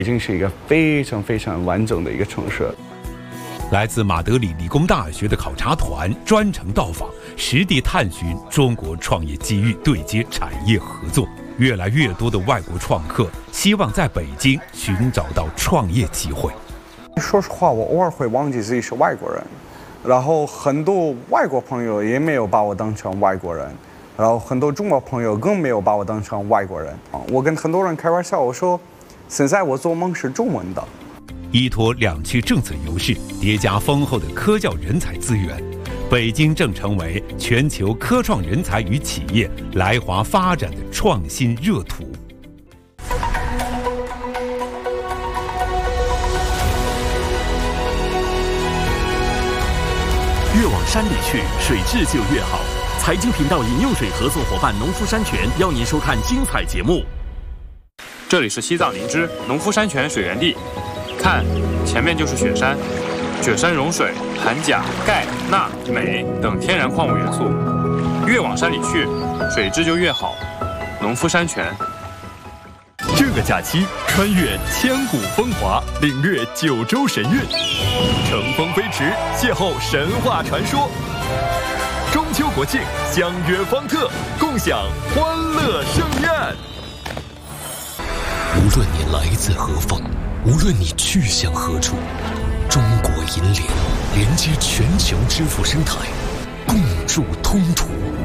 北京是一个非常完整的一个城市。 来自马德里理工大学的考察团专程到访，实地探寻中国创业机遇，对接产业合作。越来越多的外国创客希望在北京寻找到创业机会。 说实话，我偶尔会忘记自己是外国人，然后很多外国朋友也没有把我当成外国人，然后很多中国朋友更没有把我当成外国人。我跟很多人开玩笑，我说现在我做梦是中文的。 依托两区政策优势，叠加丰厚的科教人才资源，北京正成为全球科创人才与企业来华发展的创新热土。 越往山里去，水质就越好。财经频道饮用水合作伙伴农夫山泉邀您收看精彩节目。 这里是西藏林芝农夫山泉水源地，看，前面就是雪山，雪山融水含钾、钙、钠、镁等天然矿物元素。越往山里去，水质就越好。农夫山泉。 这个假期穿越千古风华，领略九州神韵，乘风飞驰，邂逅神话传说。中秋国庆相约方特，共享欢乐盛宴。 无论你来自何方，无论你去向何处，中国银联连接全球支付生态，共筑通途。